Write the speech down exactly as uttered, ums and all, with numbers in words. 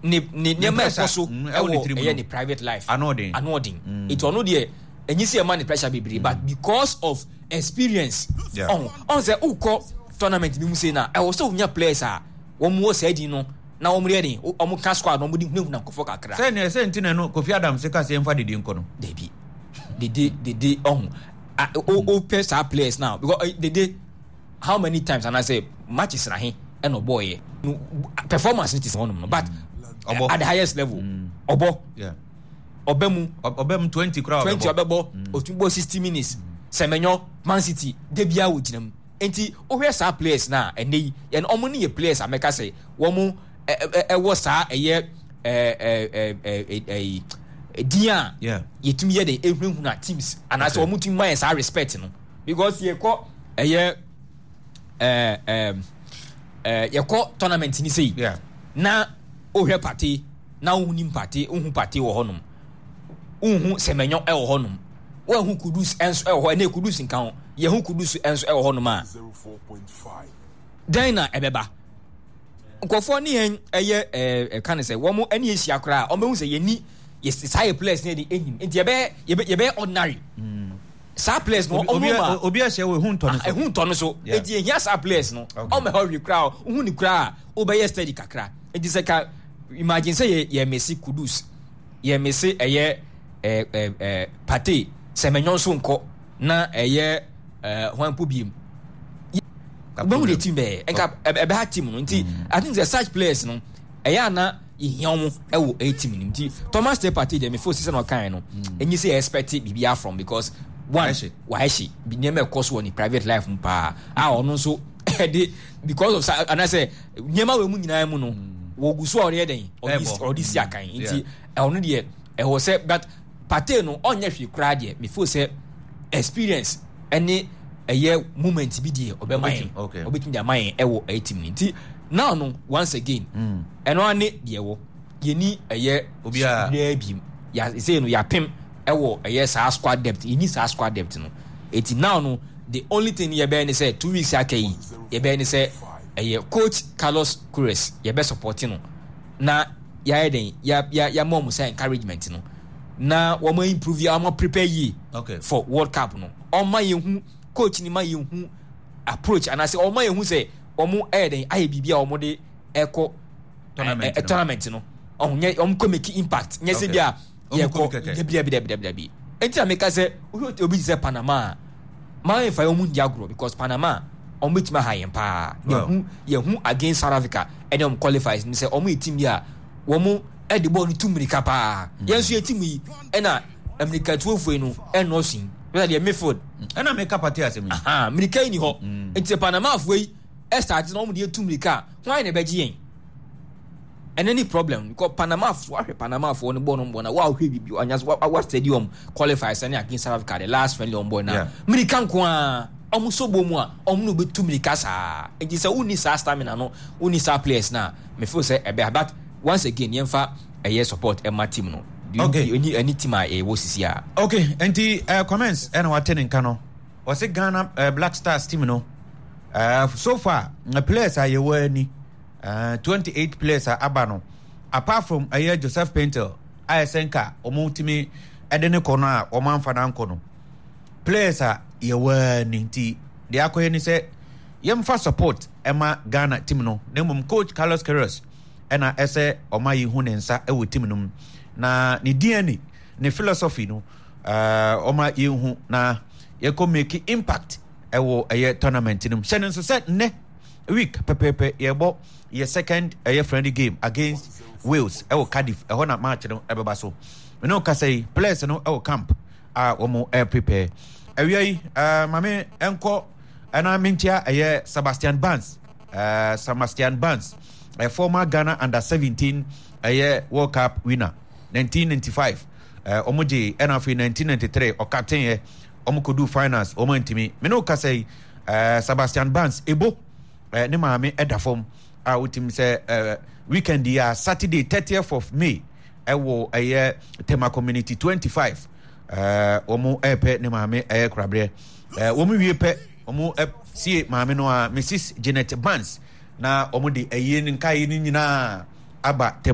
ne ne ne me so e ni private life anodin anodin it ono de enyi se man pressure be but because of experience on on say ukọ tournament bi mu say na e wo so nya players a wo mu wo say di no na wo mu ready o mu ka squad no mu di hu na nkofo kakra say ne say ntina no Kofi Adam se ka say emfa dede nko no debi dede dede on o o pesa players now because dede how many times and I say matches na he e no boy performance it is one no but Obo. At the highest level mm. Obo yeah Obemu Obemu twenty crowd twenty Obebo Otumbo sixty minutes Semenyo Man City debia wo ginam enti ohwe sa players na ene ye no omo ne players ameka say wo mu e wo sa eye eh eh eh eh dia yeah yetumi ye de ehunhu na teams and as wo mutumi man sa respect no because ye ko eye eh eh eh ye ko tournament ni say yeah na ohwe party na uhunim party uhu party wo honum uhu Semenyo e wo honum wo hu Kudus enso e wo ho na Kudus nka ho ye hu Kudus enso e wo honum a zero four point five then na ebeba nkofo ni en eye eh kan say wo mo ani ehia kra o mehu say ye ni ye say place na di enyim enti ye be ye be ordinary mm sa place no o mo obi a hye we hu nto no so e hu nto no so enti ehia sa place no o me hurry kra hu ni kra o be ye steady kakra enti say ka imagine say ye, ye Messi Kudus ye Messi eye eh eh eh Pate Semenyo so nko na eye eh hwanpo biem ba mu de team be enka e be ha team no nti I think the such players no eye na ihia e wo a team no nti Thomas Partey Pate de me force say no kan no enyi say expect bibia from because one why she bi nem e course one private life mpa ah ono so because of and I say nyema we mu nyina mu no wo gusu ore den or this akan nti e ono de e ho say but Partey no onye hwe kra de me feel say experience any a year moment bi de obemayin obetim de amayin e wo a team nti now no once again eno ane de wo ye ni a year obi a bi ya say no ya pem e wo a year sa squad depth ye ni sa squad depth no eti now no the only thing ye be ni say two weeks akai ye be ni say a year coach Carlos Queiroz ye be supporting no na ya den ya ya ya mom say encouragement no na wo ma improve ya ma prepare ye okay for World Cup no o ma ye hu coach ni ma ye hu approach and I say o ma ye hu say o mu e den aye bibia o mu de eko tournament eh, tournament no o nye o mu ko make impact nye se bia ye ko bia bia bia bia bia enti ameka say o obi say Panama ma e fa o mu dia gro because Panama o mu tima high pa ye hu ye hu against South Africa and them qualifies ni say o mu team ya wo mu e de ball to America pa yenso team yi e na America twelve no e no sin we dey midfield e na make party asem ah America ni ho enti Panama afwe e start no mo dey to America why na beji yen and any problem because Panama afwe Panama afwe no ball no ball na wa hwe bibi anya wa stadium qualifies any against South Africa the last friendly on ball na America nko a omu so bomu a omu no be to America sa enti say uni sa stamina no uni sa players na me feel say e be but once again yemfa a year support e ma team no okay any any team a wo sisi a okay enti uh, comments and what ten nka no was it Ghana uh, Black Stars team no uh, so far the players are you ni uh, twenty-eight players are abano apart from a year Joseph Painter I senka omo timi edene kono a o man fana nko no players are you ni nti de akoye ni say yemfa support ema Ghana team no nemum coach Carlos Queiroz ena ese omayi hu ne nsa e wo team no na ne D N A ne philosophy no uh oma ye hu na ye ko make impact e wo eye tournament no shene so set ne week pepepe ye bo ye second eye friendly game against Wales e wo Cardiff e ho na match no e beba so me no ka say players no e wo camp a wo mo e prepare awiai uh mame enko ana mentia eye Sebastian Barnes uh Sebastian Barnes a former Ghana under seventeen a year World Cup winner nineteen ninety-five uh omoje N F A nineteen ninety-three o captain ye omo kodu finals omo ntimi me no ka say uh Sebastian Barnes ebo uh, ne maame eda form a utim say uh, weekend ya Saturday thirtieth of May e wo a year Tema Community twenty-five uh omo epe ne maame e krabre uh omo wie pe omo sie maame no a Missus Janet Barnes na omo de ayi nkai ni nyina aba Tema